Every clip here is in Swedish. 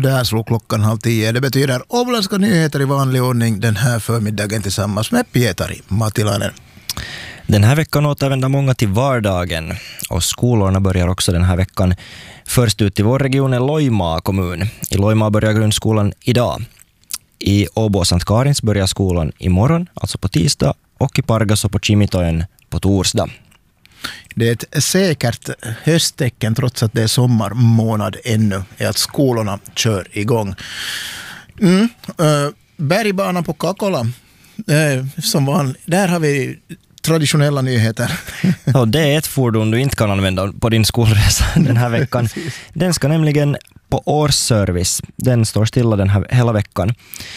där slog klockan 9:30. Det betyder åboländska nyheter i vanlig ordning den här förmiddagen tillsammans med Pietari Matilainen. Den här veckan återvänder många till vardagen och skolorna börjar också den här veckan. Först ut i vår region är Loimaa kommun. I Loimaa börjar grundskolan idag. I Åbo och Sankt Karins börjar skolan imorgon, alltså på tisdag, och i Pargas och på Kimitojen på torsdag. Det är ett säkert hösttecken trots att det är sommarmånad ännu är att skolorna kör igång. Bergbanan på Kakola, som vanligt, där har vi traditionella nyheter. Och det är ett fordon du inte kan använda på din skolresa den här veckan. Den ska nämligen på årsservice. Den står stilla den här hela veckan.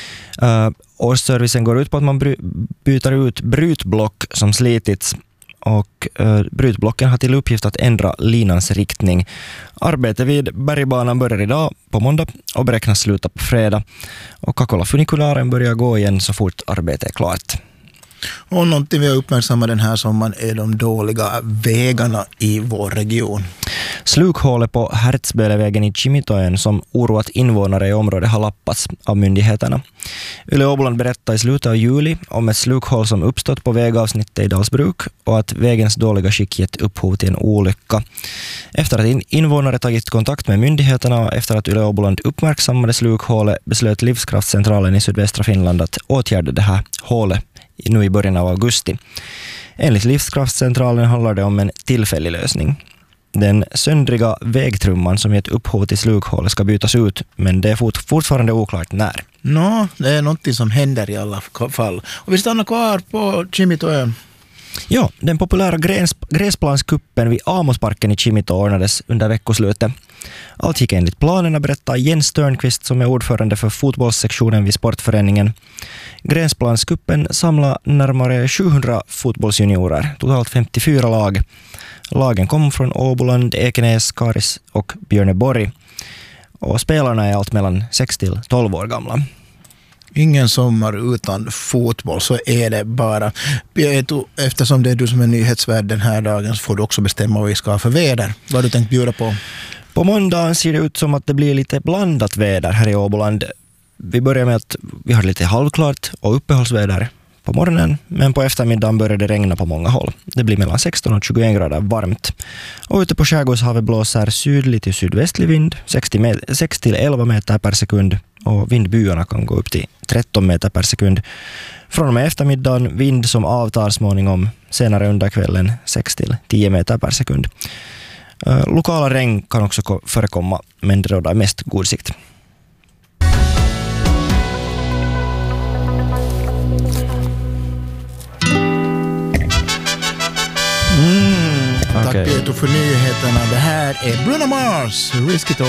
Årsservicen går ut på att man byter ut brytblock som slitits, och brytblocken har till uppgift att ändra linans riktning. Arbetet vid bergbanan börjar idag på måndag och beräknas sluta på fredag. Och Kakola funikularen börjar gå igen så fort arbetet är klart. Och någonting vi har uppmärksammat den här sommaren är de dåliga vägarna i vår region. Slukhålet på Hertzbelevägen i Kimitojen som oroat invånare i området har lappats av myndigheterna. Yle Åboland berättade i slutet av juli om ett slukhål som uppstått på vägavsnittet i Dalsbruk och att vägens dåliga skick gett upphov till en olycka. Efter att invånare tagit kontakt med myndigheterna och efter att Yle Åboland uppmärksammade slukhålet beslöt Livskraftcentralen i sydvästra Finland att åtgärda det här hålet nu i början av augusti. Enligt Livskraftcentralen handlar det om en tillfällig lösning. Den söndriga vägtrumman som gett upphov till slukhålet ska bytas ut, men det är fortfarande oklart när. Det är någonting som händer i alla fall. Och vi stannar kvar på Kimitoön. Ja, den populära gräsplanskuppen vid Amosparken i Kimito ordnades under veckoslutet. Allt gick enligt planerna, berättar Jens Törnqvist som är ordförande för fotbollssektionen vid sportföreningen. Gräsplanskuppen samlar närmare 700 fotbollsjuniorer, totalt 54 lag. Lagen kom från Åboland, Ekenäs, Karis och Björneborg. Och spelarna är allt mellan 6 till 12 år gamla. Ingen sommar utan fotboll, så är det bara. Eftersom det är du som är nyhetsvärd den här dagen så får du också bestämma vad vi ska ha för väder. Vad har du tänkt bjuda på? På måndagen ser det ut som att det blir lite blandat väder här i Åboland. Vi börjar med att vi har lite halvklart och uppehållsväder på morgonen, men på eftermiddagen börjar det regna på många håll. Det blir mellan 16 och 21 grader varmt. Och ute på Skärgårdshavet blåser sydlig till sydvästlig vind, 6 till 11 meter per sekund, och vindbyarna kan gå upp till 13 meter per sekund. Från och med eftermiddagen vind som avtar småningom, senare under kvällen 6 till 10 meter per sekund. Lokala regn kan också förekomma, men det råder mest god sikt. Tack Peter för nyheterna. Det här är Bruno Mars, Risk It All.